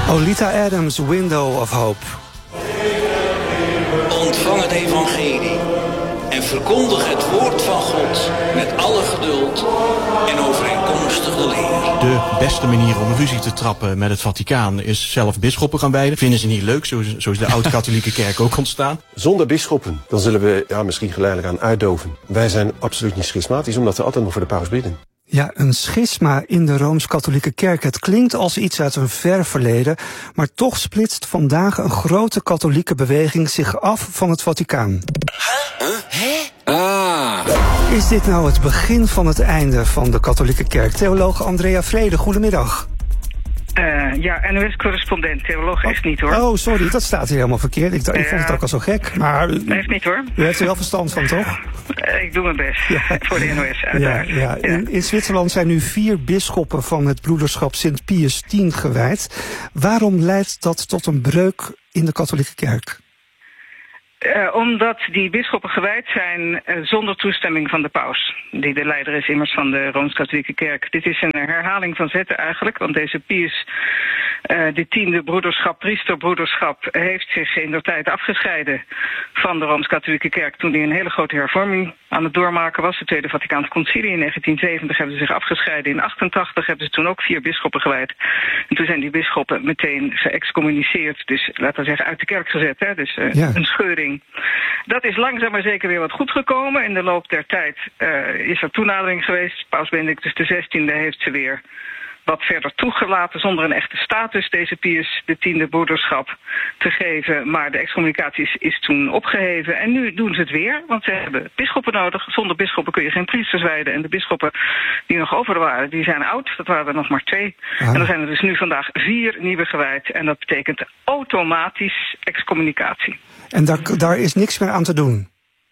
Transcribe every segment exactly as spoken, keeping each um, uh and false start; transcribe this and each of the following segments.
Olita Adams, Window of Hope. Ontvang het evangelie en verkondig het woord van God met alle geduld en overeenkomstige leer. De beste manier om ruzie te trappen met het Vaticaan is zelf bisschoppen gaan wijden. Vinden ze niet leuk, zo is, zo is de oud-katholieke kerk ook ontstaan. Zonder bisschoppen, dan zullen we ja, misschien geleidelijk aan uitdoven. Wij zijn absoluut niet schismatisch, omdat we altijd nog voor de paus bidden. Ja, een schisma in de Rooms-Katholieke Kerk. Het klinkt als iets uit een ver verleden, maar toch splitst vandaag een grote katholieke beweging zich af van het Vaticaan. Huh? Hè? Ah. Is dit nou het begin van het einde van de katholieke kerk? Theoloog Andrea Vrede, goedemiddag. Uh, ja, N O S-correspondent, theoloog oh, echt niet hoor. Oh, sorry, dat staat hier helemaal verkeerd. Ik, ik uh, vond het ook al zo gek. Maar u, echt niet hoor. U heeft er wel verstand van, toch? Uh, ik doe mijn best, ja. Voor de N O S uiteraard. Ja, ja. Ja. In, in Zwitserland zijn nu vier bisschoppen van het broederschap Sint Pius X gewijd. Waarom leidt dat tot een breuk in de katholieke kerk? Uh, omdat die bisschoppen gewijd zijn uh, zonder toestemming van de paus. Die de leider is immers van de Rooms-Katholieke Kerk. Dit is een herhaling van zetten eigenlijk. Want deze Pius, uh, de tiende broederschap, priesterbroederschap, heeft zich in de tijd afgescheiden van de Rooms-Katholieke Kerk toen hij een hele grote hervorming aan het doormaken was. Het Tweede Vaticaans Concilie in negentien zeventig hebben ze zich afgescheiden. In achtentachtig hebben ze toen ook vier bisschoppen gewijd. En toen zijn die bisschoppen meteen geëxcommuniceerd. Dus laten we zeggen uit de kerk gezet. Hè? Dus uh, ja. een scheuring. Dat is langzaam maar zeker weer wat goed gekomen. In de loop der tijd uh, is er toenadering geweest. Paus Benedictus de zestiende heeft ze weer wat verder toegelaten zonder een echte status deze Pius de tiende broederschap te geven. Maar de excommunicatie is, is toen opgeheven. En nu doen ze het weer, want ze hebben bisschoppen nodig. Zonder bisschoppen kun je geen priesters wijden. En de bisschoppen die nog over waren, die zijn oud. Dat waren er nog maar twee. Ah. En er zijn er dus nu vandaag vier nieuwe gewijd. En dat betekent automatisch excommunicatie. En daar, daar is niks meer aan te doen?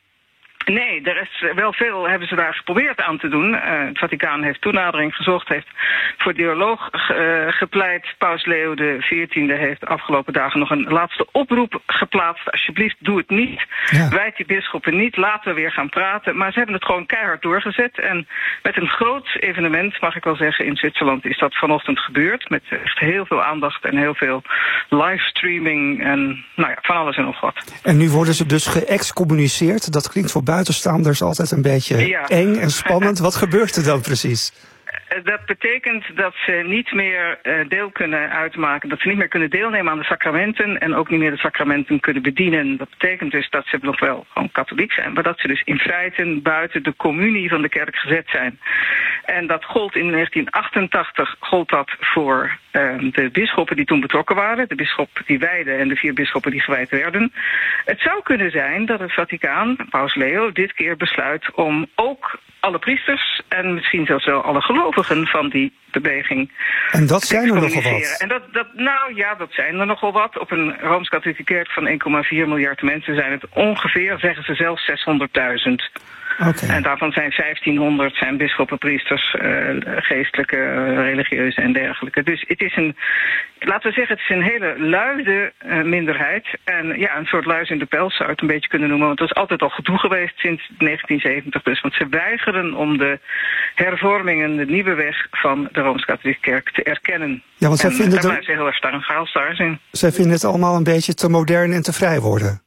Nee, er is wel veel hebben ze daar geprobeerd aan te doen. Uh, het Vaticaan heeft toenadering gezocht, heeft voor dialoog uh, gepleit. Paus Leo de veertiende heeft de afgelopen dagen nog een laatste oproep geplaatst. Alsjeblieft, doe het niet. Ja. Wijd die bisschoppen niet. Laten we weer gaan praten. Maar ze hebben het gewoon keihard doorgezet. En met een groot evenement, mag ik wel zeggen, in Zwitserland is dat vanochtend gebeurd. Met echt heel veel aandacht en heel veel livestreaming en nou ja, van alles en nog wat. En nu worden ze dus geëxcommuniceerd. Dat klinkt voor buitenstaanders altijd een beetje ja. eng en spannend. Wat gebeurt er dan precies? Dat betekent dat ze niet meer uh, deel kunnen uitmaken, dat ze niet meer kunnen deelnemen aan de sacramenten en ook niet meer de sacramenten kunnen bedienen. Dat betekent dus dat ze nog wel gewoon katholiek zijn, maar dat ze dus in feite buiten de communie van de kerk gezet zijn. En dat gold in negentien achtentachtig gold dat voor uh, de bisschoppen die toen betrokken waren, de bisschop die wijde en de vier bisschoppen die gewijd werden. Het zou kunnen zijn dat het Vaticaan, Paus Leo, dit keer besluit om ook alle priesters en misschien zelfs wel alle gelovigen van die beweging. En dat zijn er nogal wat. En dat, dat, nou ja, dat zijn er nogal wat. Op een Rooms-Katholieke kerk van één komma vier miljard mensen zijn het ongeveer, zeggen ze zelfs, zeshonderdduizend. Okay. En daarvan zijn vijftienhonderd zijn bisschoppen, priesters, uh, geestelijke, uh, religieuze en dergelijke. Dus het is een, laten we zeggen, het is een hele luide uh, minderheid. En ja, een soort luis in de pels zou je het een beetje kunnen noemen. Want het is altijd al gedoe geweest sinds negentien zeventig dus. Want ze weigeren om de hervormingen, de nieuwe weg van de Rooms-Katholieke Kerk te erkennen. Ja, want zij en, vinden daar blijven ze heel erg staan gehaald in. Zij vinden het allemaal een beetje te modern en te vrij worden.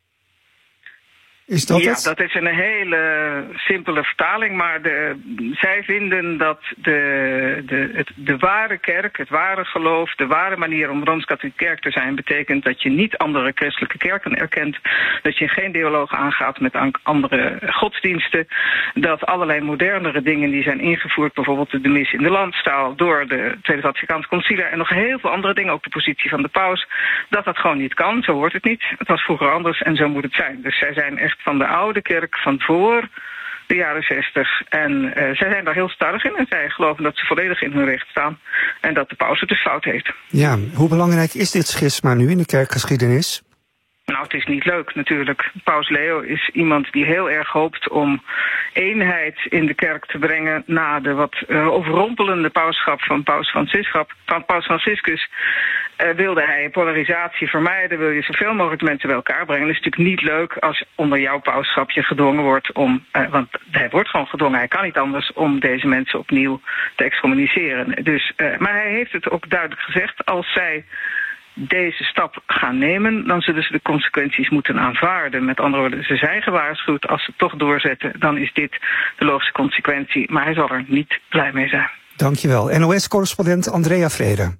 Is dat ja, het? dat is een hele simpele vertaling, maar de, zij vinden dat de, de, het, de ware kerk, het ware geloof, de ware manier om Rooms-Katholieke kerk te zijn, betekent dat je niet andere christelijke kerken erkent, dat je geen dialoog aangaat met andere godsdiensten, dat allerlei modernere dingen die zijn ingevoerd, bijvoorbeeld de mis in de landstaal door de Tweede Vaticaans Concilie en nog heel veel andere dingen, ook de positie van de paus, dat dat gewoon niet kan, zo hoort het niet. Het was vroeger anders en zo moet het zijn. Dus zij zijn echt van de oude kerk van voor de jaren zestig. En uh, zij zijn daar heel sterk in en zij geloven dat ze volledig in hun recht staan en dat de paus het dus fout heeft. Ja, hoe belangrijk is dit schisma nu in de kerkgeschiedenis? Nou, het is niet leuk natuurlijk. Paus Leo is iemand die heel erg hoopt om eenheid in de kerk te brengen na de wat uh, overrompelende pauschap van Paus Franciscus. Van Paus Franciscus. uh, wilde hij polarisatie vermijden, wil je zoveel mogelijk mensen bij elkaar brengen. Het is natuurlijk niet leuk als onder jouw pauschap je gedwongen wordt om, uh, want hij wordt gewoon gedwongen, hij kan niet anders, om deze mensen opnieuw te excommuniceren. Dus, uh, maar hij heeft het ook duidelijk gezegd, als zij deze stap gaan nemen, dan zullen ze de consequenties moeten aanvaarden. Met andere woorden, ze zijn gewaarschuwd. Als ze het toch doorzetten, dan is dit de logische consequentie. Maar hij zal er niet blij mee zijn. Dankjewel. N O S-correspondent Andrea Vrede.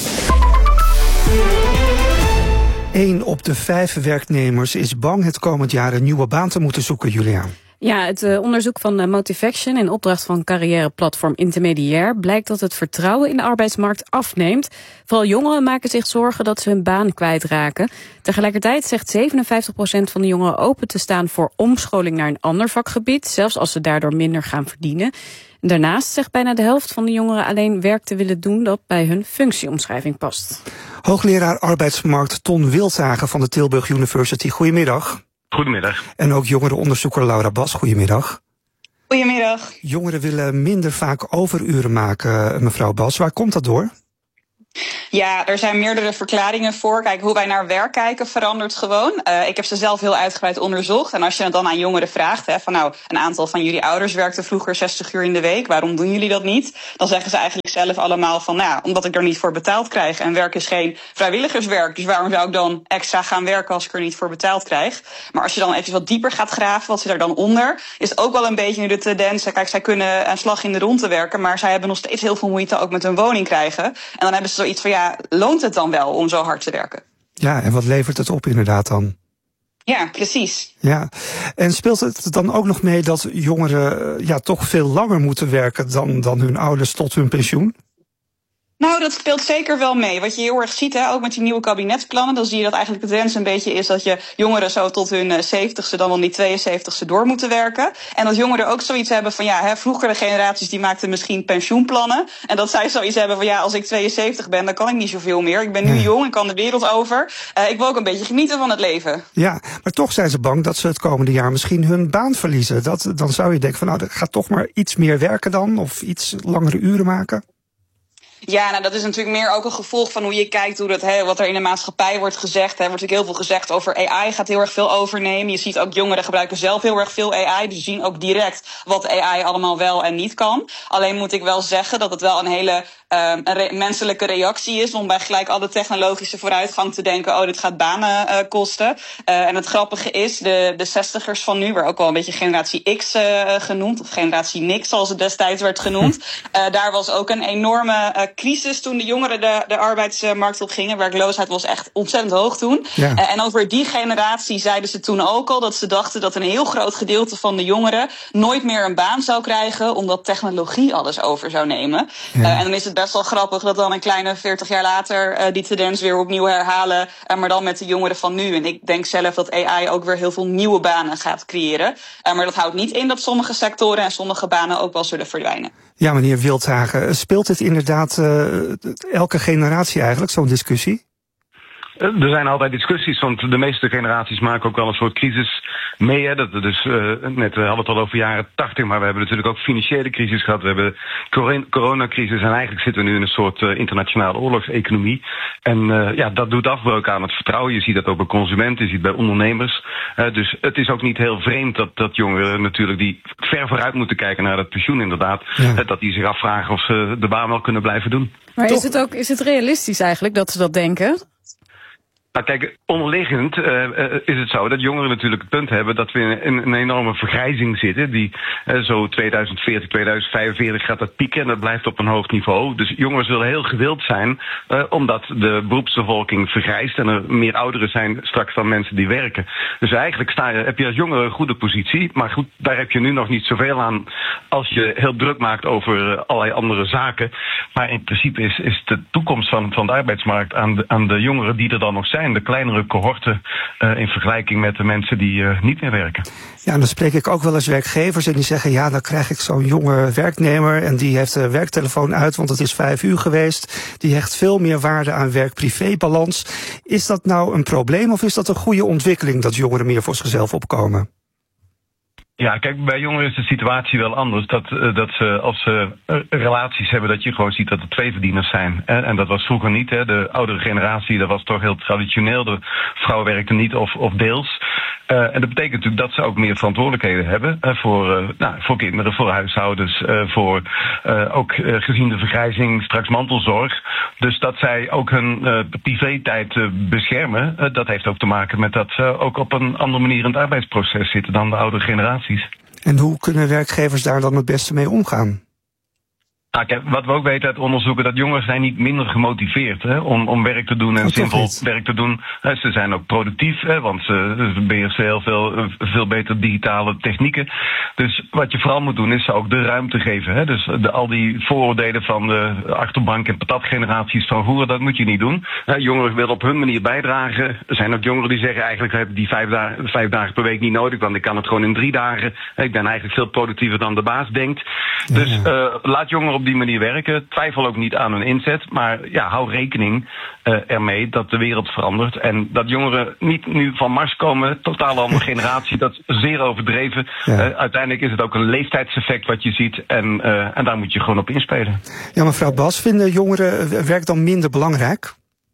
Eén op de vijf werknemers is bang het komend jaar een nieuwe baan te moeten zoeken, Julia. Ja, het uh, onderzoek van uh, Motivaction in opdracht van carrièreplatform Intermediair blijkt dat het vertrouwen in de arbeidsmarkt afneemt. Vooral jongeren maken zich zorgen dat ze hun baan kwijtraken. Tegelijkertijd zegt zevenenvijftig procent van de jongeren open te staan voor omscholing naar een ander vakgebied, zelfs als ze daardoor minder gaan verdienen. Daarnaast zegt bijna de helft van de jongeren alleen werk te willen doen dat bij hun functieomschrijving past. Hoogleraar arbeidsmarkt Ton Wilshagen van de Tilburg University, goedemiddag. Goedemiddag. En ook jongerenonderzoeker Laura Bas, goedemiddag. Goedemiddag. Jongeren willen minder vaak overuren maken, mevrouw Bas. Waar komt dat door? Ja, er zijn meerdere verklaringen voor. Kijk, hoe wij naar werk kijken verandert gewoon. Uh, ik heb ze zelf heel uitgebreid onderzocht. En als je het dan aan jongeren vraagt, hè, van nou, een aantal van jullie ouders werkten vroeger zestig uur in de week. Waarom doen jullie dat niet? Dan zeggen ze eigenlijk zelf allemaal van, nou ja, omdat ik er niet voor betaald krijg. En werk is geen vrijwilligerswerk. Dus waarom zou ik dan extra gaan werken als ik er niet voor betaald krijg? Maar als je dan even wat dieper gaat graven, wat zit er dan onder? Is ook wel een beetje nu de tendens. Kijk, zij kunnen een slag in de ronde werken, maar zij hebben nog steeds heel veel moeite ook met hun woning krijgen. En dan hebben ze zoiets van, ja, loont het dan wel om zo hard te werken? Ja, en wat levert het op inderdaad dan? Ja, precies. Ja, en speelt het dan ook nog mee dat jongeren ja, toch veel langer moeten werken dan, dan hun ouders tot hun pensioen? Nou, dat speelt zeker wel mee. Wat je heel erg ziet, hè, ook met die nieuwe kabinetsplannen, dan zie je dat eigenlijk de tendens een beetje is dat je jongeren zo tot hun zeventigste, dan wel die tweeënzeventigste door moeten werken. En dat jongeren ook zoiets hebben van, ja, hè, vroegere generaties die maakten misschien pensioenplannen. En dat zij zoiets hebben van, ja, als ik tweeënzeventig ben, dan kan ik niet zoveel meer. Ik ben nu nee. jong, ik kan de wereld over. Uh, ik wil ook een beetje genieten van het leven. Ja, maar toch zijn ze bang dat ze het komende jaar misschien hun baan verliezen. Dat, dan zou je denken van, nou, ga toch maar iets meer werken dan, of iets langere uren maken. Ja, nou dat is natuurlijk meer ook een gevolg van hoe je kijkt, hoe dat, hè, wat er in de maatschappij wordt gezegd. Er wordt natuurlijk heel veel gezegd over A I, gaat heel erg veel overnemen. Je ziet ook jongeren gebruiken zelf heel erg veel A I. Dus zien ook direct wat A I allemaal wel en niet kan. Alleen moet ik wel zeggen dat het wel een hele uh, een re- menselijke reactie is om bij gelijk alle technologische vooruitgang te denken, oh, dit gaat banen uh, kosten. Uh, en het grappige is, de, de zestigers van nu, waar ook wel een beetje generatie X uh, genoemd, of generatie niks zoals het destijds werd genoemd. Uh, daar was ook een enorme uh, crisis toen de jongeren de, de arbeidsmarkt op gingen. Werkloosheid was echt ontzettend hoog toen. Ja. Uh, en over die generatie zeiden ze toen ook al dat ze dachten dat een heel groot gedeelte van de jongeren nooit meer een baan zou krijgen, omdat technologie alles over zou nemen. Ja. Uh, en dan is het best wel grappig dat dan een kleine veertig jaar later uh, die tendens weer opnieuw herhalen, uh, maar dan met de jongeren van nu. En ik denk zelf dat A I ook weer heel veel nieuwe banen gaat creëren. Uh, maar dat houdt niet in dat sommige sectoren en sommige banen ook wel zullen verdwijnen. Ja, meneer Wilshagen, speelt dit inderdaad uh, elke generatie eigenlijk, zo'n discussie? Er zijn altijd discussies, want de meeste generaties maken ook wel een soort crisis mee. Hè. Dat, dus, uh, net we hadden het al over jaren tachtig, maar we hebben natuurlijk ook financiële crisis gehad. We hebben coron- coronacrisis en eigenlijk zitten we nu in een soort uh, internationale oorlogseconomie. En uh, ja, dat doet afbreuk aan het vertrouwen. Je ziet dat ook bij consumenten, je ziet het bij ondernemers. Uh, dus het is ook niet heel vreemd dat, dat jongeren natuurlijk die ver vooruit moeten kijken naar het pensioen inderdaad. Ja. Uh, dat die zich afvragen of ze de baan wel kunnen blijven doen. Maar is het ook is het realistisch eigenlijk dat ze dat denken? Nou kijk, onderliggend uh, uh, is het zo dat jongeren natuurlijk het punt hebben dat we in een enorme vergrijzing zitten. Die uh, zo tweeduizend veertig, tweeduizend vijfenveertig gaat dat pieken en dat blijft op een hoog niveau. Dus jongeren zullen heel gewild zijn, uh, omdat de beroepsbevolking vergrijst en er meer ouderen zijn straks dan mensen die werken. Dus eigenlijk sta je, heb je als jongere een goede positie, maar goed, daar heb je nu nog niet zoveel aan als je heel druk maakt over uh, allerlei andere zaken. Maar in principe is, is de toekomst van, van de arbeidsmarkt aan de, aan de jongeren die er dan nog zijn, de kleinere cohorten uh, in vergelijking met de mensen die uh, niet meer werken. Ja, dan spreek ik ook wel eens werkgevers en die zeggen, ja, dan krijg ik zo'n jonge werknemer en die heeft de werktelefoon uit, want het is vijf uur geweest. Die hecht veel meer waarde aan werk-privé-balans. Is dat nou een probleem of is dat een goede ontwikkeling dat jongeren meer voor zichzelf opkomen? Ja, kijk, bij jongeren is de situatie wel anders. Dat, uh, dat ze als ze uh, relaties hebben, dat je gewoon ziet dat er twee verdieners zijn. En, en dat was vroeger niet. Hè. De oudere generatie, dat was toch heel traditioneel. De vrouw werkte niet of, of deels. Uh, en dat betekent natuurlijk dat ze ook meer verantwoordelijkheden hebben. Uh, voor, uh, nou, voor kinderen, voor huishoudens, uh, voor uh, ook uh, gezien de vergrijzing straks mantelzorg. Dus dat zij ook hun uh, privé-tijd uh, beschermen, uh, dat heeft ook te maken met dat ze ook op een andere manier in het arbeidsproces zitten dan de oudere generaties. En hoe kunnen werkgevers daar dan het beste mee omgaan? Nou, kijk, wat we ook weten uit onderzoeken, dat jongeren zijn niet minder gemotiveerd hè, om, om werk te doen en oh, zinvol werk te doen. Ze zijn ook productief, hè, want ze beheersen heel veel, veel beter digitale technieken. Dus wat je vooral moet doen is ze ook de ruimte geven. Hè. Dus de, al die vooroordelen van de achterbank- en patatgeneraties van vroeger, dat moet je niet doen. Hè, jongeren willen op hun manier bijdragen. Er zijn ook jongeren die zeggen eigenlijk heb ik die vijf dagen, vijf dagen per week niet nodig, want ik kan het gewoon in drie dagen. Ik ben eigenlijk veel productiever dan de baas denkt. Dus uh, laat jongeren op die manier werken. Twijfel ook niet aan hun inzet. Maar ja, hou rekening uh, ermee dat de wereld verandert. En dat jongeren niet nu van Mars komen. Totaal andere generatie. Dat is zeer overdreven. Ja. Uh, uiteindelijk is het ook een leeftijdseffect wat je ziet. En, uh, en daar moet je gewoon op inspelen. Ja, mevrouw Bas, vinden jongeren werk dan minder belangrijk?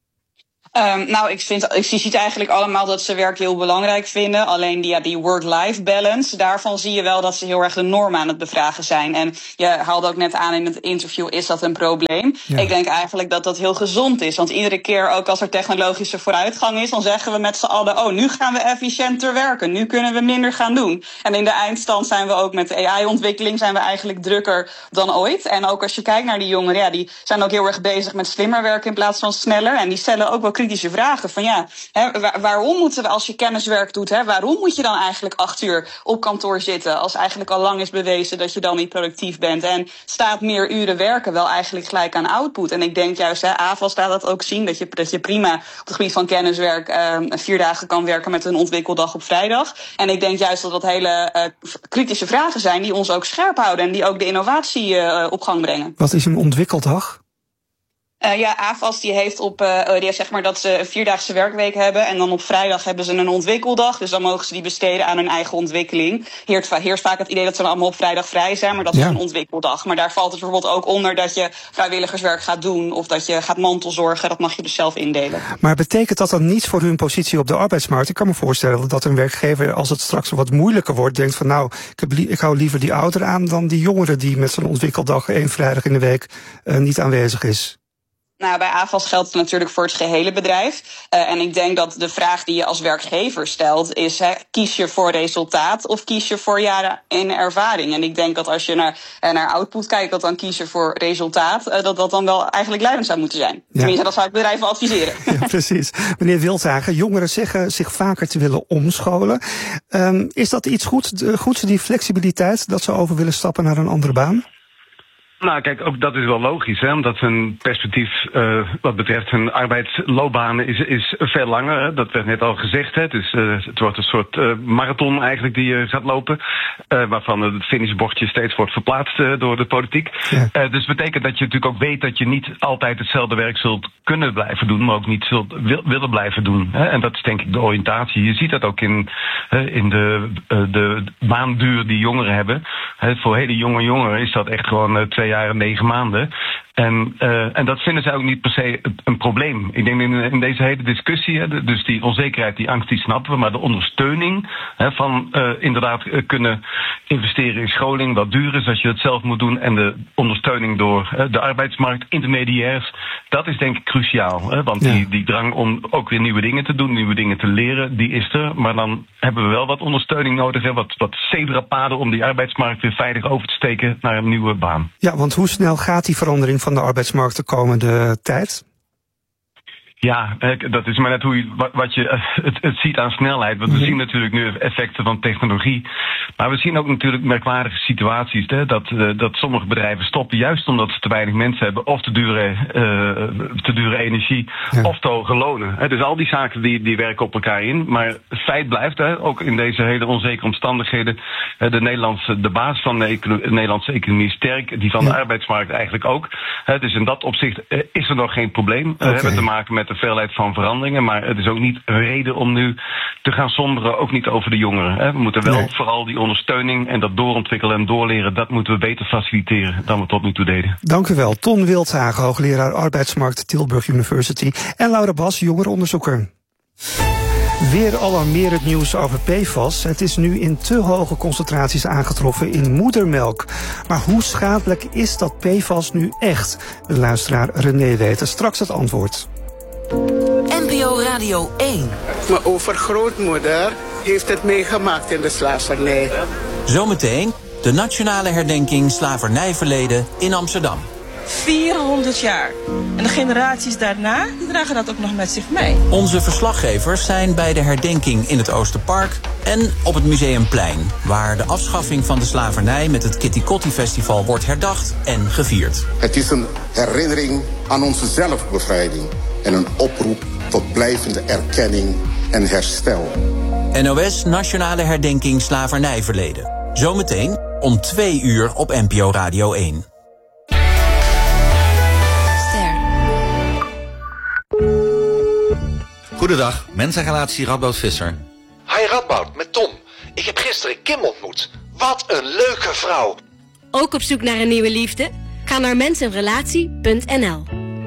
Um, nou, ik vind, je ziet eigenlijk allemaal dat ze werk heel belangrijk vinden. Alleen die, ja, die work-life balance, daarvan zie je wel dat ze heel erg de norm aan het bevragen zijn. En je haalde ook net aan in het interview, is dat een probleem? Ja. Ik denk eigenlijk dat dat heel gezond is. Want iedere keer, ook als er technologische vooruitgang is, dan zeggen we met z'n allen, oh, nu gaan we efficiënter werken. Nu kunnen we minder gaan doen. En in de eindstand zijn we ook met de A I-ontwikkeling zijn we eigenlijk drukker dan ooit. En ook als je kijkt naar die jongeren, ja, die zijn ook heel erg bezig met slimmer werken in plaats van sneller. En die stellen ook wel kritische vragen van ja, hè, waar, waarom moeten we als je kenniswerk doet, hè, waarom moet je dan eigenlijk acht uur op kantoor zitten als eigenlijk al lang is bewezen dat je dan niet productief bent en staat meer uren werken wel eigenlijk gelijk aan output. En ik denk juist, hè, A V A staat dat ook zien, dat je, dat je prima op het gebied van kenniswerk uh, vier dagen kan werken met een ontwikkeldag op vrijdag. En ik denk juist dat dat hele uh, kritische vragen zijn die ons ook scherp houden en die ook de innovatie uh, op gang brengen. Wat is een ontwikkeldag? Uh, ja, A V A S die heeft op, uh, die heeft zeg maar dat ze een vierdaagse werkweek hebben en dan op vrijdag hebben ze een ontwikkeldag. Dus dan mogen ze die besteden aan hun eigen ontwikkeling. Heerst, heerst vaak het idee dat ze dan allemaal op vrijdag vrij zijn, maar dat ja. is een ontwikkeldag. Maar daar valt het bijvoorbeeld ook onder dat je vrijwilligerswerk gaat doen of dat je gaat mantelzorgen. Dat mag je dus zelf indelen. Maar betekent dat dan niets voor hun positie op de arbeidsmarkt? Ik kan me voorstellen dat een werkgever, als het straks wat moeilijker wordt, denkt van nou, ik, heb li- ik hou liever die ouder aan dan die jongere die met zijn ontwikkeldag één vrijdag in de week uh, niet aanwezig is. Nou, bij A V A S geldt het natuurlijk voor het gehele bedrijf. Uh, en ik denk dat de vraag die je als werkgever stelt is, hè, kies je voor resultaat of kies je voor jaren in ervaring? En ik denk dat als je naar, uh, naar output kijkt, dat dan kies je voor resultaat, uh, dat dat dan wel eigenlijk leidend zou moeten zijn. Ja. Tenminste, dat zou ik bedrijven adviseren. Ja, precies. Meneer Wildhagen, jongeren zeggen zich vaker te willen omscholen. Um, is dat iets goed, goeds, die flexibiliteit, dat ze over willen stappen naar een andere baan? Nou, kijk, ook dat is wel logisch, hè, omdat hun perspectief uh, wat betreft hun arbeidsloopbanen is, is veel langer. Hè. Dat werd net al gezegd, hè. Dus, uh, het wordt een soort uh, marathon eigenlijk die je gaat lopen, uh, waarvan het finishbordje steeds wordt verplaatst uh, door de politiek. Ja. Uh, dus dat betekent dat je natuurlijk ook weet dat je niet altijd hetzelfde werk zult kunnen blijven doen, maar ook niet zult wil, willen blijven doen. Hè. En dat is denk ik de oriëntatie. Je ziet dat ook in, uh, in de, uh, de baanduur die jongeren hebben. Hè. Voor hele jonge jongeren is dat echt gewoon uh, twee jaar en negen maanden. En, uh, en dat vinden zij ook niet per se een probleem. Ik denk in, in deze hele discussie, hè, dus die onzekerheid, die angst, die snappen we. Maar de ondersteuning hè, van uh, inderdaad uh, kunnen investeren in scholing, wat duur is als je het zelf moet doen. En de ondersteuning door uh, de arbeidsmarkt, intermediairs, dat is denk ik cruciaal. Hè, want ja. die, die drang om ook weer nieuwe dingen te doen, nieuwe dingen te leren, die is er. Maar dan hebben we wel wat ondersteuning nodig, hè, wat, wat zebrapaden om die arbeidsmarkt weer veilig over te steken naar een nieuwe baan. Ja, want hoe snel gaat die verandering van de arbeidsmarkt de komende tijd? Ja, dat is maar net hoe je, wat je het, het ziet aan snelheid. Want we zien natuurlijk nu effecten van technologie. Maar we zien ook natuurlijk merkwaardige situaties. Hè, dat, dat sommige bedrijven stoppen juist omdat ze te weinig mensen hebben. Of te dure, uh, te dure energie. Ja. Of te hoge lonen. Hè, dus al die zaken die, die werken op elkaar in. Maar het feit blijft, hè, ook in deze hele onzekere omstandigheden. De, Nederlandse, de basis van de, ecolo- de Nederlandse economie is sterk. Die van ja. de arbeidsmarkt eigenlijk ook. Hè, dus in dat opzicht is er nog geen probleem. Okay. We hebben te maken met de veelheid van veranderingen. Maar het is ook niet een reden om nu te gaan somberen, ook niet over de jongeren. Hè. We moeten wel nee. vooral die ondersteuning en dat doorontwikkelen en doorleren, dat moeten we beter faciliteren dan we tot nu toe deden. Dank u wel. Ton Wildhagen, hoogleraar arbeidsmarkt Tilburg University. En Laura Bas, jongerenonderzoeker. Weer alarmerend nieuws over P F A S. Het is nu in te hoge concentraties aangetroffen in moedermelk. Maar hoe schadelijk is dat P F A S nu echt? De luisteraar René weet straks het antwoord. N P O Radio één. Mijn overgrootmoeder heeft het meegemaakt in de slavernij. Zometeen de nationale herdenking slavernijverleden in Amsterdam. vierhonderd jaar. En de generaties daarna, die dragen dat ook nog met zich mee. Onze verslaggevers zijn bij de herdenking in het Oosterpark en op het Museumplein, waar de afschaffing van de slavernij met het Kitty Kotti Festival wordt herdacht en gevierd. Het is een herinnering aan onze zelfbevrijding en een oproep tot blijvende erkenning en herstel. N O S Nationale Herdenking Slavernijverleden. Zometeen om twee uur op N P O Radio één. Goedendag, mensenrelatie Radboud Visser. Hi Radboud, met Tom. Ik heb gisteren Kim ontmoet. Wat een leuke vrouw. Ook op zoek naar een nieuwe liefde? Ga naar mensenrelatie punt n l.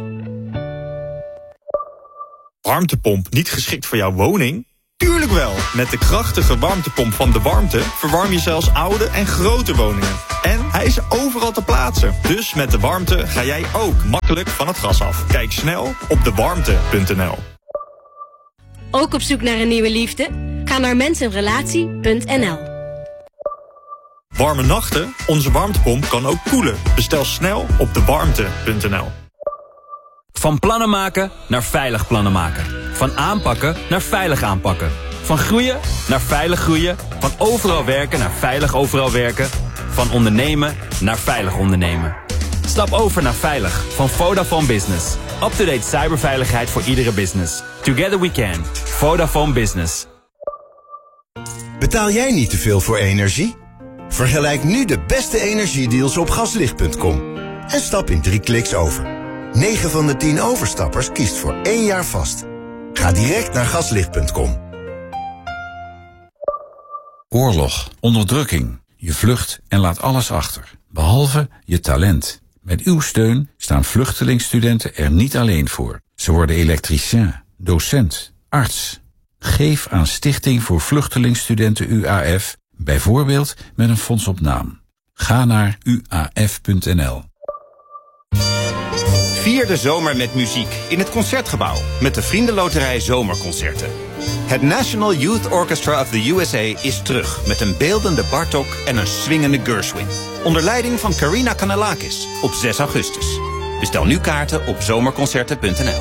Warmtepomp niet geschikt voor jouw woning? Tuurlijk wel! Met de krachtige warmtepomp van De Warmte verwarm je zelfs oude en grote woningen. En hij is overal te plaatsen. Dus met De Warmte ga jij ook makkelijk van het gas af. Kijk snel op de warmte punt n l. Ook op zoek naar een nieuwe liefde? Ga naar mensenrelatie punt n l. Warme nachten? Onze warmtepomp kan ook koelen. Bestel snel op de warmte punt n l. Van plannen maken naar veilig plannen maken. Van aanpakken naar veilig aanpakken. Van groeien naar veilig groeien. Van overal werken naar veilig overal werken. Van ondernemen naar veilig ondernemen. Stap over naar Veilig van Vodafone Business. Up-to-date cyberveiligheid voor iedere business. Together we can. Vodafone Business. Betaal jij niet te veel voor energie? Vergelijk nu de beste energiedeals op gaslicht punt com. En stap in drie kliks over. negen van de tien overstappers kiest voor één jaar vast. Ga direct naar gaslicht punt com. Oorlog, onderdrukking. Je vlucht en laat alles achter. Behalve je talent. Met uw steun staan vluchtelingstudenten er niet alleen voor. Ze worden elektricien, docent, arts. Geef aan Stichting voor Vluchtelingstudenten U A F, bijvoorbeeld met een fonds op naam. Ga naar u a f punt n l. Vier de zomer met muziek in het Concertgebouw met de Vriendenloterij Zomerconcerten. Het National Youth Orchestra of the U S A is terug met een beeldende Bartók en een swingende Gershwin. Onder leiding van Karina Kanellakis op zes augustus. Bestel nu kaarten op zomerconcerten punt n l.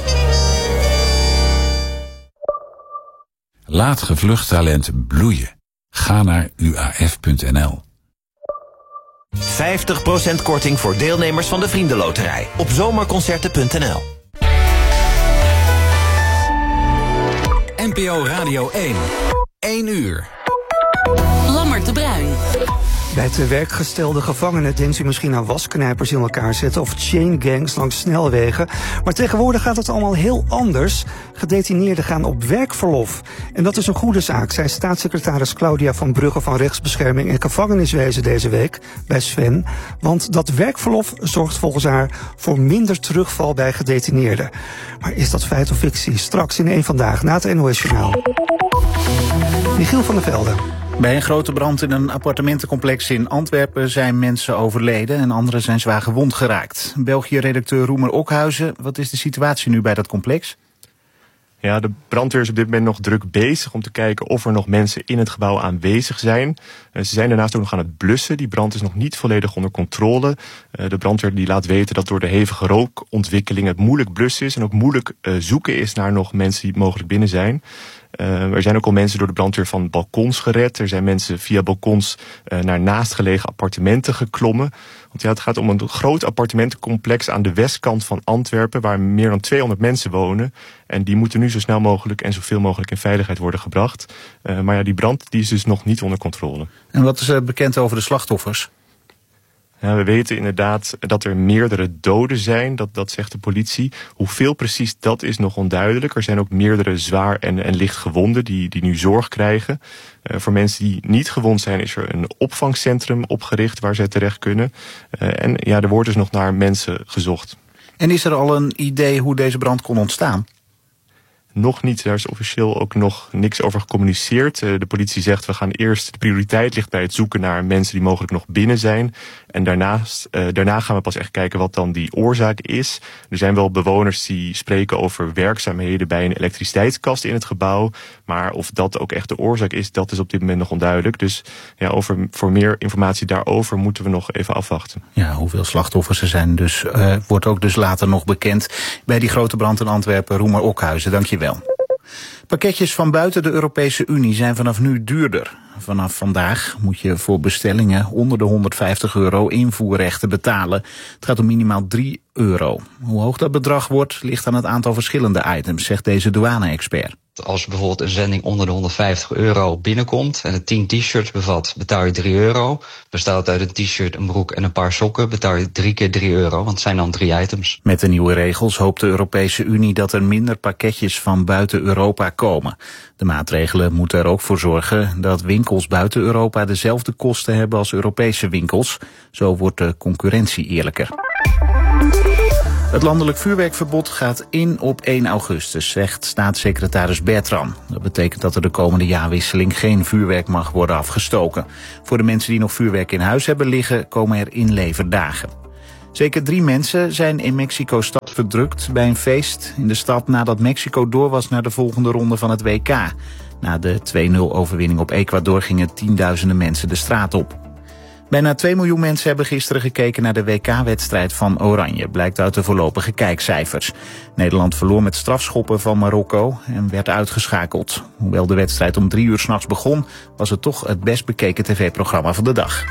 Laat gevlucht talent bloeien. Ga naar u a f punt n l. vijftig procent korting voor deelnemers van de Vriendenloterij op zomerconcerten punt n l. N P O Radio één. één uur. Lammert de Bruin. Bij te werk gestelde gevangenen denkt u misschien aan wasknijpers in elkaar zetten of chain gangs langs snelwegen. Maar tegenwoordig gaat het allemaal heel anders. Gedetineerden gaan op werkverlof. En dat is een goede zaak, zei staatssecretaris Claudia van Brugge van Rechtsbescherming en Gevangeniswezen deze week bij Sven. Want dat werkverlof zorgt volgens haar voor minder terugval bij gedetineerden. Maar is dat feit of fictie? Straks in één Vandaag na het N O S Journaal. Michiel van der Velde. Bij een grote brand in een appartementencomplex in Antwerpen zijn mensen overleden en anderen zijn zwaar gewond geraakt. België-redacteur Roemer Okhuizen, wat is de situatie nu bij dat complex? Ja, de brandweer is op dit moment nog druk bezig om te kijken of er nog mensen in het gebouw aanwezig zijn. Ze zijn daarnaast ook nog aan het blussen. Die brand is nog niet volledig onder controle. De brandweer die laat weten dat door de hevige rookontwikkeling het moeilijk blussen is en ook moeilijk zoeken is naar nog mensen die mogelijk binnen zijn. Uh, er zijn ook al mensen door de brandweer van balkons gered. Er zijn mensen via balkons uh, naar naastgelegen appartementen geklommen. Want ja, het gaat om een groot appartementencomplex aan de westkant van Antwerpen, waar meer dan tweehonderd mensen wonen. En die moeten nu zo snel mogelijk en zoveel mogelijk in veiligheid worden gebracht. Uh, maar ja, die brand die is dus nog niet onder controle. En wat is er bekend over de slachtoffers? Ja, we weten inderdaad dat er meerdere doden zijn, dat, dat zegt de politie. Hoeveel precies, dat is nog onduidelijk. Er zijn ook meerdere zwaar en, en licht gewonden die, die nu zorg krijgen. Uh, voor mensen die niet gewond zijn is er een opvangcentrum opgericht waar zij terecht kunnen. Uh, en ja, er wordt dus nog naar mensen gezocht. En is er al een idee hoe deze brand kon ontstaan? Nog niet, daar is officieel ook nog niks over gecommuniceerd. De politie zegt, we gaan eerst, de prioriteit ligt bij het zoeken naar mensen die mogelijk nog binnen zijn. En daarnaast, uh, daarna gaan we pas echt kijken wat dan die oorzaak is. Er zijn wel bewoners die spreken over werkzaamheden bij een elektriciteitskast in het gebouw. Maar of dat ook echt de oorzaak is, dat is op dit moment nog onduidelijk. Dus ja, over, voor meer informatie daarover moeten we nog even afwachten. Ja, hoeveel slachtoffers er zijn, dus uh, wordt ook dus later nog bekend. Bij die grote brand in Antwerpen, Roemer Okhuizen, dank je wel. Pakketjes van buiten de Europese Unie zijn vanaf nu duurder. Vanaf vandaag moet je voor bestellingen onder de honderdvijftig euro invoerrechten betalen. Het gaat om minimaal drie euro. Hoe hoog dat bedrag wordt, ligt aan het aantal verschillende items, zegt deze douane-expert. Als bijvoorbeeld een zending onder de honderdvijftig euro binnenkomt en het tien t-shirts bevat, betaal je drie euro. Bestaat uit een t-shirt, een broek en een paar sokken, betaal je drie keer drie euro, want het zijn dan drie items. Met de nieuwe regels hoopt de Europese Unie dat er minder pakketjes van buiten Europa komen. De maatregelen moeten er ook voor zorgen dat winkels buiten Europa dezelfde kosten hebben als Europese winkels. Zo wordt de concurrentie eerlijker. Het landelijk vuurwerkverbod gaat in op één augustus, zegt staatssecretaris Bertram. Dat betekent dat er de komende jaarwisseling geen vuurwerk mag worden afgestoken. Voor de mensen die nog vuurwerk in huis hebben liggen, komen er inleverdagen. Zeker drie mensen zijn in Mexico-stad verdrukt bij een feest in de stad nadat Mexico door was naar de volgende ronde van het W K. Na de twee nul overwinning op Ecuador gingen tienduizenden mensen de straat op. Bijna twee miljoen mensen hebben gisteren gekeken naar de W K-wedstrijd van Oranje, blijkt uit de voorlopige kijkcijfers. Nederland verloor met strafschoppen van Marokko en werd uitgeschakeld. Hoewel de wedstrijd om drie uur 's nachts begon, was het toch het best bekeken tv-programma van de dag.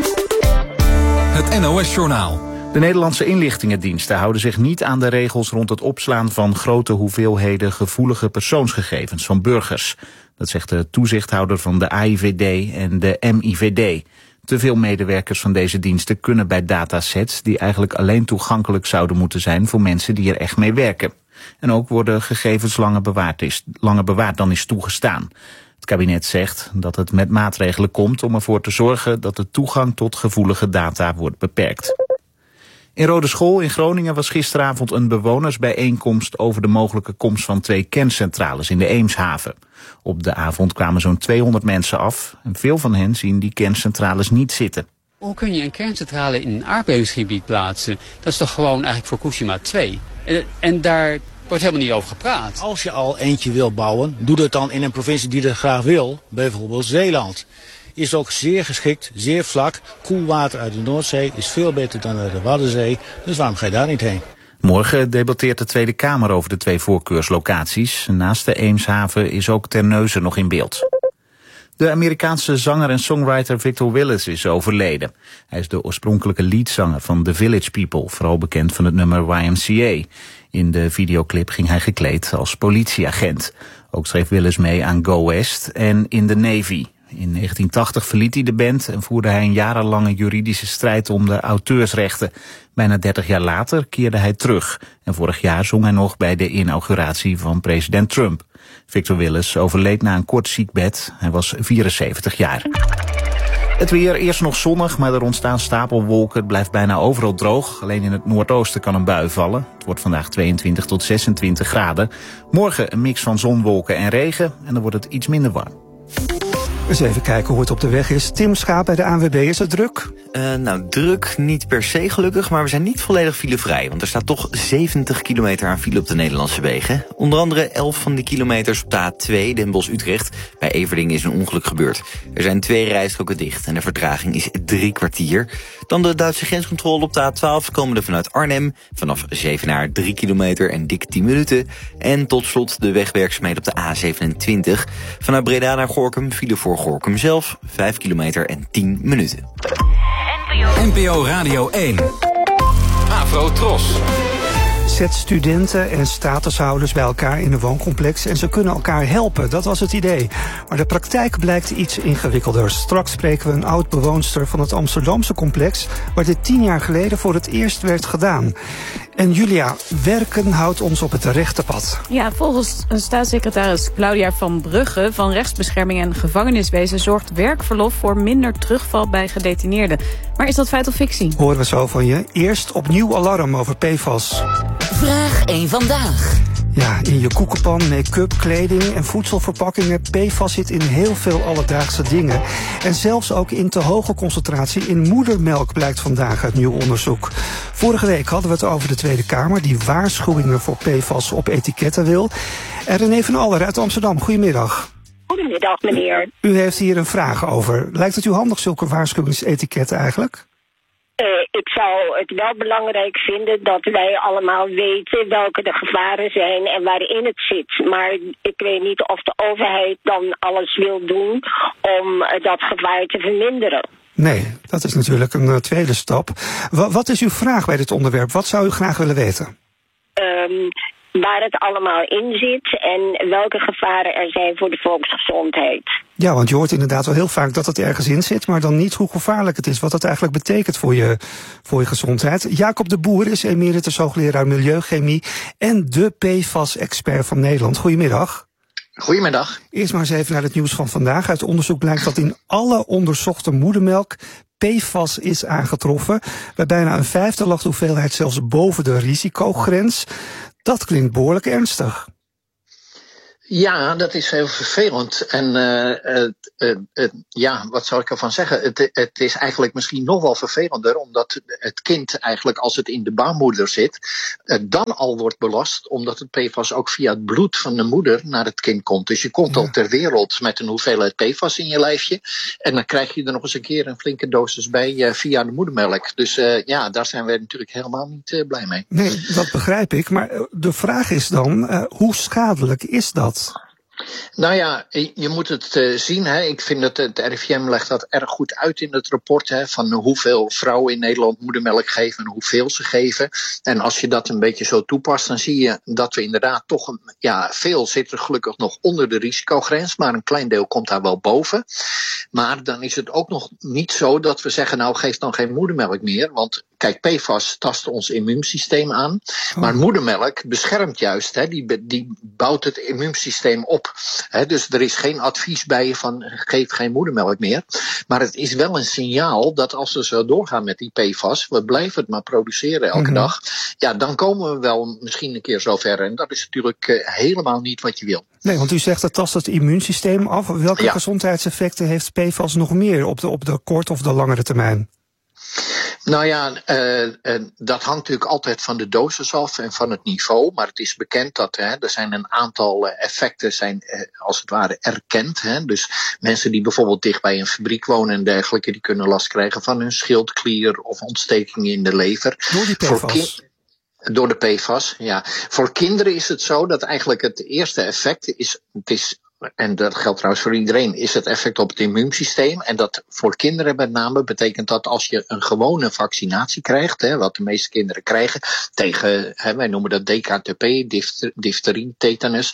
Het N O S-journaal. De Nederlandse inlichtingendiensten houden zich niet aan de regels rond het opslaan van grote hoeveelheden gevoelige persoonsgegevens van burgers. Dat zegt de toezichthouder van de A I V D en de M I V D. Te veel medewerkers van deze diensten kunnen bij datasets die eigenlijk alleen toegankelijk zouden moeten zijn voor mensen die er echt mee werken. En ook worden gegevens langer bewaard, is, langer bewaard dan is toegestaan. Het kabinet zegt dat het met maatregelen komt om ervoor te zorgen dat de toegang tot gevoelige data wordt beperkt. In Rodeschool in Groningen was gisteravond een bewonersbijeenkomst over de mogelijke komst van twee kerncentrales in de Eemshaven. Op de avond kwamen zo'n tweehonderd mensen af en veel van hen zien die kerncentrales niet zitten. Hoe kun je een kerncentrale in een aardbevingsgebied plaatsen? Dat is toch gewoon eigenlijk voor Fukushima twee. En, en daar wordt helemaal niet over gepraat. Als je al eentje wil bouwen, doe dat dan in een provincie die dat graag wil, bijvoorbeeld Zeeland. Is ook zeer geschikt, zeer vlak. Koelwater uit de Noordzee is veel beter dan uit de Waddenzee. Dus waarom ga je daar niet heen? Morgen debatteert de Tweede Kamer over de twee voorkeurslocaties. Naast de Eemshaven is ook Terneuzen nog in beeld. De Amerikaanse zanger en songwriter Victor Willis is overleden. Hij is de oorspronkelijke leadzanger van The Village People, vooral bekend van het nummer Y M C A. In de videoclip ging hij gekleed als politieagent. Ook schreef Willis mee aan Go West en In the Navy. In negentien tachtig verliet hij de band en voerde hij een jarenlange juridische strijd om de auteursrechten. Bijna dertig jaar later keerde hij terug. En vorig jaar zong hij nog bij de inauguratie van president Trump. Victor Willis overleed na een kort ziekbed. Hij was vierenzeventig jaar. Het weer, eerst nog zonnig, maar er ontstaan stapelwolken. Het blijft bijna overal droog. Alleen in het noordoosten kan een bui vallen. Het wordt vandaag tweeëntwintig tot zesentwintig graden. Morgen een mix van zon, wolken en regen. En dan wordt het iets minder warm. Eens even kijken hoe het op de weg is. Tim Schaap bij de A N W B, is het druk? Uh, nou, druk niet per se gelukkig, maar we zijn niet volledig filevrij. Want er staat toch zeventig kilometer aan file op de Nederlandse wegen. Onder andere elf van die kilometers op de A twee, Den Bosch-Utrecht. Bij Everdingen is een ongeluk gebeurd. Er zijn twee rijstroken dicht en de vertraging is drie kwartier. Dan de Duitse grenscontrole op de A twaalf, komende vanuit Arnhem. Vanaf Zevenaar drie kilometer en dik tien minuten. En tot slot de wegwerkzaamheden op de A zevenentwintig. Vanuit Breda naar Gorinchem file voor Gorinchem zelf, vijf kilometer en tien minuten. N P O Radio één. Afro Tros. Zet studenten en statushouders bij elkaar in een wooncomplex en ze kunnen elkaar helpen. Dat was het idee. Maar de praktijk blijkt iets ingewikkelder. Straks spreken we een oud-bewoonster van het Amsterdamse complex, waar dit tien jaar geleden voor het eerst werd gedaan. En Julia, werken houdt ons op het rechte pad. Ja, volgens staatssecretaris Claudia van Brugge van Rechtsbescherming en Gevangeniswezen zorgt werkverlof voor minder terugval bij gedetineerden. Maar is dat feit of fictie? Horen we zo van je. Eerst opnieuw alarm over P F A S. Vraag één vandaag. Ja, in je koekenpan, make-up, kleding en voedselverpakkingen. P F A S zit in heel veel alledaagse dingen. En zelfs ook in te hoge concentratie in moedermelk, blijkt vandaag uit nieuw onderzoek. Vorige week hadden we het over de Tweede Kamer, die waarschuwingen voor P F A S op etiketten wil. En René van Aller uit Amsterdam, goedemiddag. Goedemiddag, meneer. U heeft hier een vraag over. Lijkt het u handig, zulke waarschuwingsetiketten eigenlijk? Uh, ik zou het wel belangrijk vinden dat wij allemaal weten welke de gevaren zijn en waarin het zit. Maar ik weet niet of de overheid dan alles wil doen om uh, dat gevaar te verminderen. Nee, dat is natuurlijk een uh, tweede stap. W- wat is uw vraag bij dit onderwerp? Wat zou u graag willen weten? Um, waar het allemaal in zit en welke gevaren er zijn voor de volksgezondheid. Ja, want je hoort inderdaad wel heel vaak dat het ergens in zit, maar dan niet hoe gevaarlijk het is, wat het eigenlijk betekent voor je, voor je gezondheid. Jacob de Boer is emeritus hoogleraar Milieuchemie en de P F A S-expert van Nederland. Goedemiddag. Goedemiddag. Eerst maar eens even naar het nieuws van vandaag. Uit onderzoek blijkt dat in alle onderzochte moedermelk P F A S is aangetroffen. Bij bijna een vijfde lag de hoeveelheid zelfs boven de risicogrens. Dat klinkt behoorlijk ernstig. Ja, dat is heel vervelend. En uh, uh, uh, uh, ja, wat zou ik ervan zeggen? Het, het is eigenlijk misschien nog wel vervelender, omdat het kind eigenlijk, als het in de baarmoeder zit, uh, dan al wordt belast, omdat het P F A S ook via het bloed van de moeder naar het kind komt. Dus je komt ja. al ter wereld met een hoeveelheid P F A S in je lijfje. En dan krijg je er nog eens een keer een flinke dosis bij uh, via de moedermelk. Dus uh, ja, daar zijn wij natuurlijk helemaal niet uh, blij mee. Nee, dat begrijp ik. Maar de vraag is dan, uh, hoe schadelijk is dat? Nou ja, je moet het uh, zien. Hè. Ik vind dat het R I V M legt dat erg goed uit in het rapport. Hè, van hoeveel vrouwen in Nederland moedermelk geven en hoeveel ze geven. En als je dat een beetje zo toepast, dan zie je dat we inderdaad toch, een, ja, veel zit er gelukkig nog onder de risicogrens, maar een klein deel komt daar wel boven. Maar dan is het ook nog niet zo dat we zeggen, nou geef dan geen moedermelk meer. Want kijk, P F A S tast ons immuunsysteem aan. Maar moedermelk beschermt juist, hè, die, die bouwt het immuunsysteem op. He, dus er is geen advies bij je van geef geen moedermelk meer. Maar het is wel een signaal dat als we zo doorgaan met die P F A S, we blijven het maar produceren elke mm-hmm. dag. Ja, dan komen we wel misschien een keer zover. En dat is natuurlijk uh, helemaal niet wat je wil. Nee, want u zegt dat tast het immuunsysteem af. Welke ja. gezondheidseffecten heeft P F A S nog meer op de, op de korte of de langere termijn? Nou ja, uh, uh, dat hangt natuurlijk altijd van de dosis af en van het niveau. Maar het is bekend dat hè, er zijn een aantal uh, effecten zijn uh, als het ware erkend. Hè. Dus mensen die bijvoorbeeld dicht bij een fabriek wonen en dergelijke, die kunnen last krijgen van hun schildklier of ontstekingen in de lever. Door die P F A S? Door de P F A S, ja. Voor kinderen is het zo dat eigenlijk het eerste effect is, het is, en dat geldt trouwens voor iedereen, is het effect op het immuunsysteem. En dat voor kinderen met name betekent dat als je een gewone vaccinatie krijgt, hè, wat de meeste kinderen krijgen, tegen, hè, wij noemen dat D K T P, difterie, tetanus,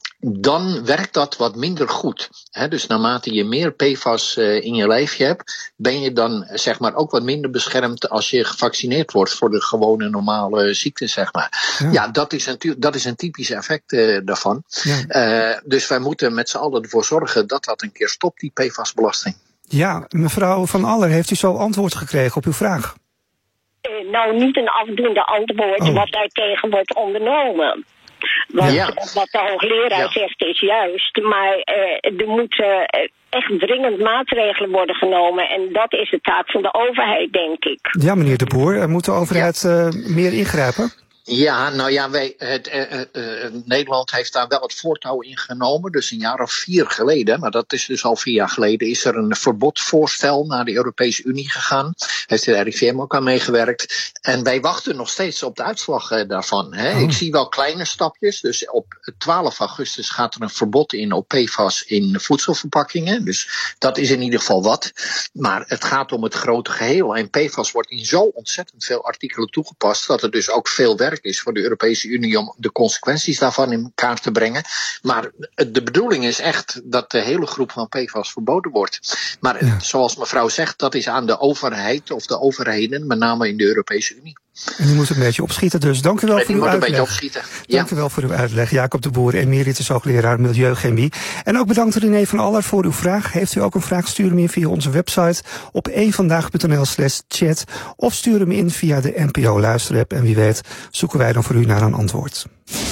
dan werkt dat wat minder goed. He, dus naarmate je meer P F A S uh, in je lijfje hebt, ben je dan zeg maar ook wat minder beschermd als je gevaccineerd wordt voor de gewone normale ziekte, zeg maar. Ja, ja dat, is een, dat is een typisch effect uh, daarvan. Ja. Uh, dus wij moeten met z'n allen ervoor zorgen dat dat een keer stopt, die P F A S-belasting. Ja, mevrouw Van Aller, heeft u zo antwoord gekregen op uw vraag? Uh, nou, niet een afdoende antwoord oh. wat daartegen wordt ondernomen. Want ja. wat de hoogleraar ja. zegt is juist, maar uh, er moeten uh, echt dringend maatregelen worden genomen. En dat is de taak van de overheid, denk ik. Ja, meneer De Boer, moet de overheid uh, meer ingrijpen? Ja, nou ja, wij, het, uh, uh, Nederland heeft daar wel het voortouw in genomen. Dus een jaar of vier geleden, maar dat is dus al vier jaar geleden, is er een verbodvoorstel naar de Europese Unie gegaan. Heeft de R I V M ook aan meegewerkt. En wij wachten nog steeds op de uitslag uh, daarvan. Hè. Oh. Ik zie wel kleine stapjes. Dus op twaalf augustus gaat er een verbod in op P F A S in voedselverpakkingen. Dus dat is in ieder geval wat. Maar het gaat om het grote geheel. En P F A S wordt in zo ontzettend veel artikelen toegepast dat er dus ook veel werk werk is voor de Europese Unie om de consequenties daarvan in kaart te brengen. Maar de bedoeling is echt dat de hele groep van P F A S verboden wordt. Maar ja. zoals mevrouw zegt, dat is aan de overheid of de overheden, met name in de Europese Unie. En die moet een beetje opschieten, dus dank u wel voor uw uitleg. een beetje opschieten. Ja. Dank u wel voor uw uitleg. Jacob de Boer, emeritus hoogleraar Milieuchemie. En ook bedankt René van Aller voor uw vraag. Heeft u ook een vraag, stuur hem in via onze website op eenvandaag.nl slash chat of stuur hem in via de N P O luisterapp. En wie weet zoeken wij dan voor u naar een antwoord.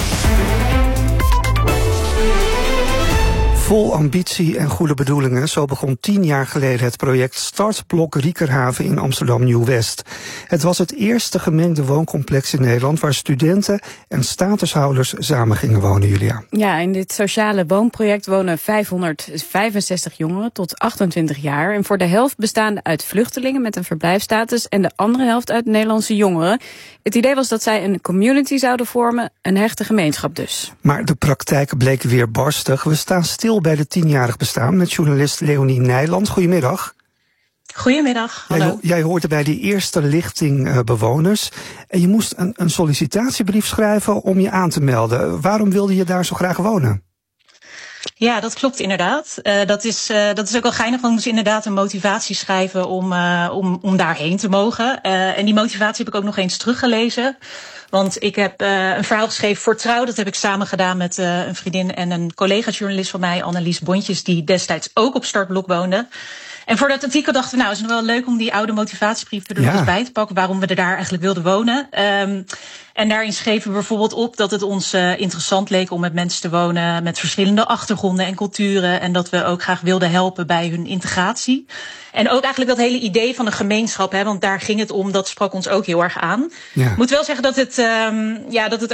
Vol ambitie en goede bedoelingen, zo begon tien jaar geleden het project Startblok Riekerhaven in Amsterdam Nieuw-West. Het was het eerste gemengde wooncomplex in Nederland waar studenten en statushouders samen gingen wonen, Julia. Ja, in dit sociale woonproject wonen vijfhonderdvijfenzestig jongeren tot achtentwintig jaar. En voor de helft bestaande uit vluchtelingen met een verblijfsstatus en de andere helft uit Nederlandse jongeren. Het idee was dat zij een community zouden vormen, een hechte gemeenschap dus. Maar de praktijk bleek weer barstig. We staan stil bij de tienjarig bestaan met journalist Leonie Nijland. Goedemiddag. Goedemiddag, hallo. Jij, jij hoorde bij die eerste lichting uh, bewoners. En je moest een, een sollicitatiebrief schrijven om je aan te melden. Waarom wilde je daar zo graag wonen? Ja, dat klopt inderdaad. Uh, dat, is, uh, dat is ook wel geinig, want ik moest inderdaad een motivatie schrijven om, uh, om, om daarheen te mogen. Uh, en die motivatie heb ik ook nog eens teruggelezen. Want ik heb uh, een verhaal geschreven voor Trouw. Dat heb ik samen gedaan met uh, een vriendin en een collega-journalist van mij, Annelies Bontjes, die destijds ook op Startblok woonde. En voor dat artikel dachten we, nou, is het wel leuk om die oude motivatiebrief er nog eens bij te pakken, waarom we er daar eigenlijk wilden wonen. Um, en daarin schreven we bijvoorbeeld op dat het ons uh, interessant leek om met mensen te wonen met verschillende achtergronden en culturen. En dat we ook graag wilden helpen bij hun integratie. En ook eigenlijk dat hele idee van een gemeenschap, hè, want daar ging het om, dat sprak ons ook heel erg aan. Ja. Ik moet wel zeggen dat het, um, ja, dat het